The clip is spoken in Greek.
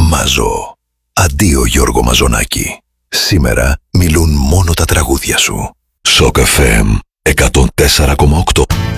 Μάζο. Αντίο Γιώργο Μαζονάκη. Σήμερα μιλούν μόνο τα τραγούδια σου. Σοκ FM 104,8.